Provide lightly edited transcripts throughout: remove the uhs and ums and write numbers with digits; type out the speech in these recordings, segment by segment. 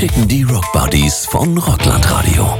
ticken die Rockbuddies von Rockland Radio.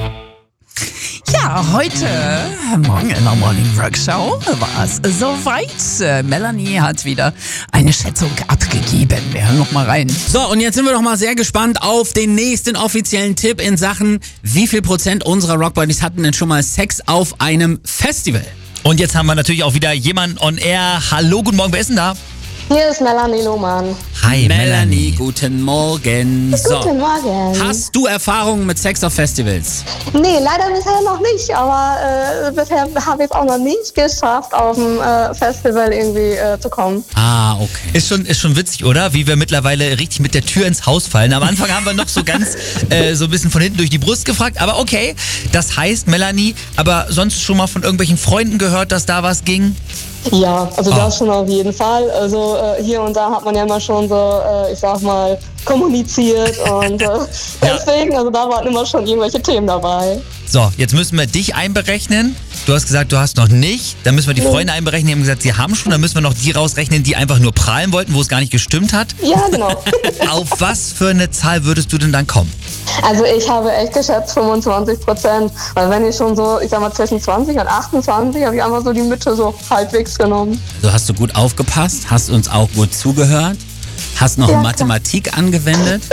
Ja, heute Morgen in der Morning Rock Show war es soweit. Melanie hat wieder eine Schätzung abgegeben. Wir hören noch mal rein. So, und jetzt sind wir doch mal sehr gespannt auf den nächsten offiziellen Tipp in Sachen, wie viel Prozent unserer Rockbuddies hatten denn schon mal Sex auf einem Festival? Und jetzt haben wir natürlich auch wieder jemanden on air. Hallo, guten Morgen, wer ist denn da? Hier ist Melanie Lohmann. Hi, Melanie, guten Morgen. So, Guten Morgen. hast du Erfahrungen mit Sex auf Festivals? Nee, leider bisher noch nicht, aber bisher habe ich es auch noch nicht geschafft, auf dem Festival irgendwie zu kommen. Ah, okay. Ist schon witzig, oder? Wie wir mittlerweile richtig mit der Tür ins Haus fallen. Am Anfang haben wir noch so ganz so ein bisschen von hinten durch die Brust gefragt. Aber okay, das heißt, Melanie, aber sonst schon mal von irgendwelchen Freunden gehört, dass da was ging? Ja, also das schon auf jeden Fall. Also hier und da hat man ja immer schon so, ich sag mal, kommuniziert und deswegen, also da waren immer schon irgendwelche Themen dabei. So, jetzt müssen wir dich einberechnen. Du hast gesagt, du hast noch nicht. Dann müssen wir die Freunde einberechnen. Die haben gesagt, sie haben schon. Dann müssen wir noch die rausrechnen, die einfach nur prahlen wollten, wo es gar nicht gestimmt hat. Ja, genau. Auf was für eine Zahl würdest du denn dann kommen? Also ich habe echt geschätzt 25%, weil wenn ich schon so, ich sag mal zwischen 20 und 28, habe ich einfach so die Mitte so halbwegs genommen. Also hast du gut aufgepasst, hast uns auch gut zugehört, hast noch Ja, Mathematik angewendet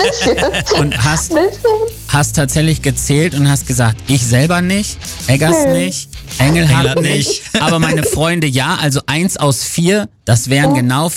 und hast tatsächlich gezählt und hast gesagt, ich selber nicht, Eggers nicht, Engelhardt nicht, aber meine Freunde ja, also 1 aus 4, das wären genau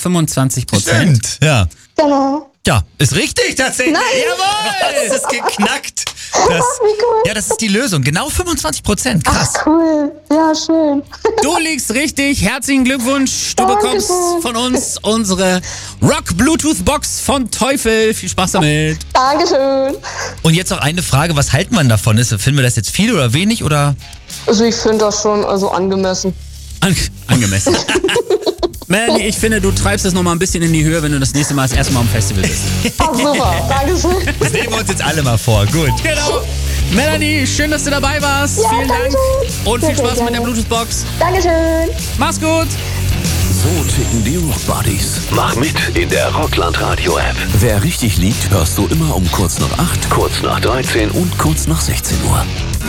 25%. Ja. Genau. Ja, ist richtig tatsächlich. Nein. Jawohl, es ist geknackt. Wie cool. Ja, das ist die Lösung. Genau 25%. Krass. Ach, cool. Ja, schön. Du liegst richtig, herzlichen Glückwunsch. Du bekommst Dankeschön. von uns unsere Rock-Bluetooth-Box von Teufel. Viel Spaß damit. Dankeschön. Und jetzt noch eine Frage, was halten man davon? Finden wir das jetzt viel oder wenig oder? Also ich finde das schon also angemessen. Angemessen. Melanie, ich finde, du treibst es noch mal ein bisschen in die Höhe, wenn du das nächste Mal das erste Mal am Festival bist. Ach, super. Dankeschön. Das nehmen wir uns jetzt alle mal vor. Gut. Genau. Melanie, schön, dass du dabei warst. Ja, Vielen Dank. Dankeschön. Und viel Sehr, sehr Spaß mit der gerne. Bluetooth-Box. Dankeschön. Mach's gut. So ticken die Rockbuddies. Mach mit in der Rockland Radio App. Wer richtig liegt, hörst du immer um kurz nach 8, kurz nach 13 und kurz nach 16 Uhr.